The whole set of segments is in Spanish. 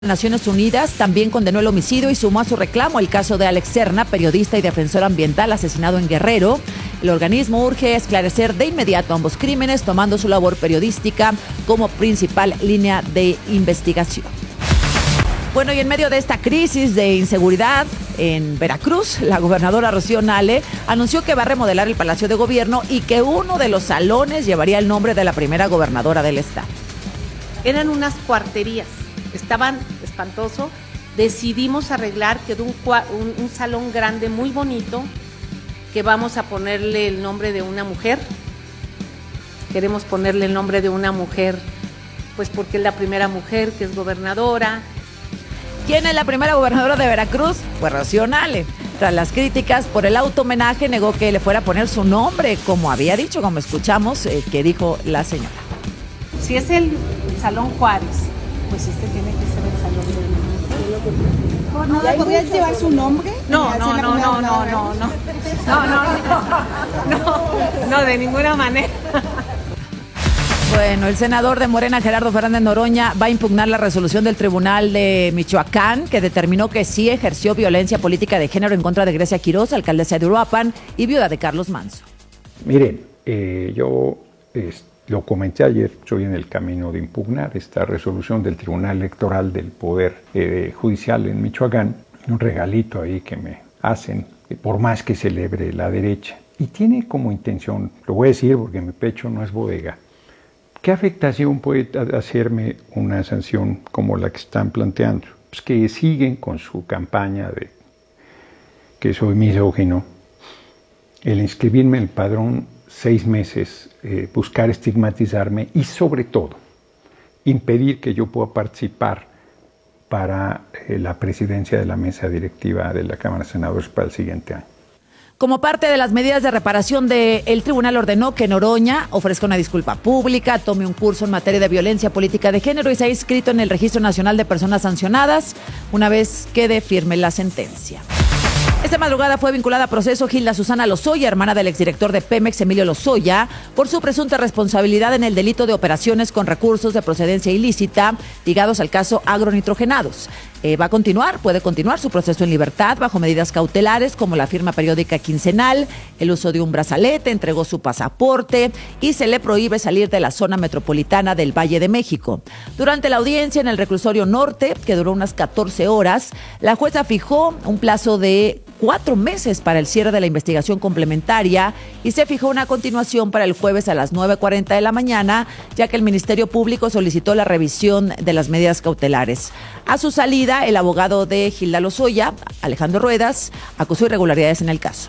Naciones Unidas también condenó el homicidio y sumó a su reclamo el caso de Alex Serna, periodista y defensor ambiental asesinado en Guerrero. El organismo urge esclarecer de inmediato ambos crímenes, tomando su labor periodística como principal línea de investigación. Bueno, y en medio de esta crisis de inseguridad en Veracruz, la gobernadora Rocío Nale anunció que va a remodelar el Palacio de Gobierno y que uno de los salones llevaría el nombre de la primera gobernadora del estado. Eran unas cuarterías. Estaban espantoso. Decidimos arreglar, quedó un salón grande muy bonito, que vamos a ponerle el nombre de una mujer. Queremos ponerle el nombre de una mujer, pues porque es la primera mujer que es gobernadora. ¿Quién es la primera gobernadora de Veracruz? Pues Rocío Nale. Tras las críticas por el auto-homenaje, negó que le fuera a poner su nombre, como había dicho, como escuchamos que dijo la señora. Si es el Salón Juárez, pues este tiene que ser el Salón de... ¿No le podrías llevar su nombre? No, de ninguna manera. Bueno, el senador de Morena, Gerardo Fernández Noroña, va a impugnar la resolución del Tribunal de Michoacán, que determinó que sí ejerció violencia política de género en contra de Grecia Quiroz, alcaldesa de Uruapan y viuda de Carlos Manzo. Miren, yo lo comenté ayer, estoy en el camino de impugnar esta resolución del Tribunal Electoral del Poder Judicial en Michoacán, un regalito ahí que me hacen, por más que celebre la derecha. Y tiene como intención, lo voy a decir porque mi pecho no es bodega, ¿qué afectación puede hacerme una sanción como la que están planteando? Pues que siguen con su campaña de que soy misógino, el inscribirme en el padrón 6 meses, buscar estigmatizarme y sobre todo impedir que yo pueda participar para la presidencia de la mesa directiva de la Cámara de Senadores para el siguiente año. Como parte de las medidas de reparación, el tribunal ordenó que Noroña ofrezca una disculpa pública, tome un curso en materia de violencia política de género y sea inscrito en el Registro Nacional de Personas Sancionadas una vez quede firme la sentencia. Esta madrugada fue vinculada a proceso Gilda Susana Lozoya, hermana del exdirector de Pemex, Emilio Lozoya, por su presunta responsabilidad en el delito de operaciones con recursos de procedencia ilícita ligados al caso agronitrogenados. Puede continuar su proceso en libertad bajo medidas cautelares como la firma periódica quincenal, el uso de un brazalete, entregó su pasaporte y se le prohíbe salir de la zona metropolitana del Valle de México. Durante la audiencia en el reclusorio norte, que duró unas 14 horas, la jueza fijó un plazo de 4 meses para el cierre de la investigación complementaria y se fijó una continuación para el jueves a las 9:40 de la mañana, ya que el Ministerio Público solicitó la revisión de las medidas cautelares. A su salida, el abogado de Gilda Lozoya, Alejandro Ruedas, acusó irregularidades en el caso.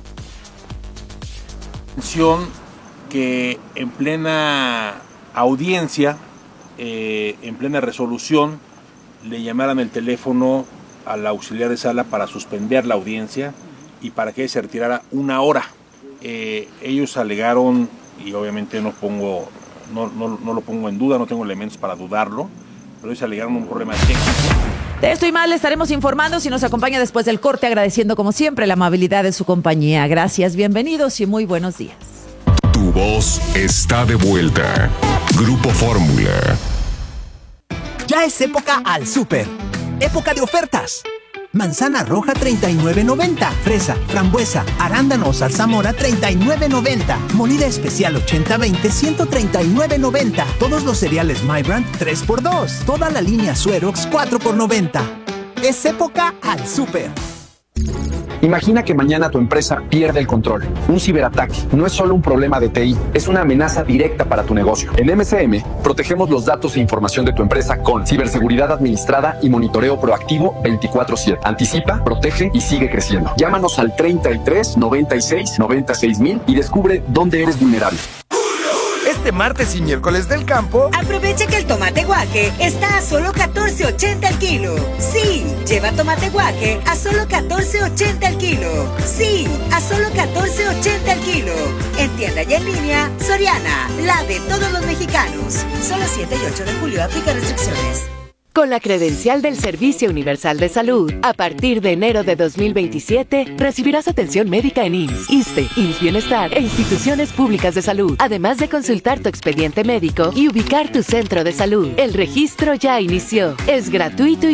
Que en plena audiencia, en plena resolución, le llamaran el teléfono al auxiliar de sala para suspender la audiencia y para que se retirara 1 hora. Ellos alegaron, y obviamente no lo pongo en duda, no tengo elementos para dudarlo, pero ellos alegaron un problema técnico. De esto y más le estaremos informando si nos acompaña después del corte, agradeciendo como siempre la amabilidad de su compañía. Gracias, bienvenidos y muy buenos días. Tu voz está de vuelta. Grupo Fórmula. Ya es época al súper. Época de ofertas. Manzana roja 39.90, fresa, frambuesa, arándano o zarzamora 39.90, molida especial 80-20 139.90, todos los cereales My Brand 3x2, toda la línea Suerox 4x90. Es época al súper. Imagina que mañana tu empresa pierde el control. Un ciberataque no es solo un problema de TI, es una amenaza directa para tu negocio. En MCM, protegemos los datos e información de tu empresa con ciberseguridad administrada y monitoreo proactivo 24/7. Anticipa, protege y sigue creciendo. Llámanos al 33 96 96 mil y descubre dónde eres vulnerable. Este martes y miércoles del campo, aprovecha que el tomate guaje está a solo $14.80 el kilo. Sí, lleva tomate guaje a solo $14.80 el kilo. Sí, a solo $14.80 el kilo. En tienda y en línea, Soriana, la de todos los mexicanos. Solo 7 y 8 de julio aplica restricciones. Con la credencial del Servicio Universal de Salud, a partir de enero de 2027, recibirás atención médica en IMSS, ISSSTE, IMSS Bienestar e instituciones públicas de salud, además de consultar tu expediente médico y ubicar tu centro de salud. El registro ya inició. Es gratuito y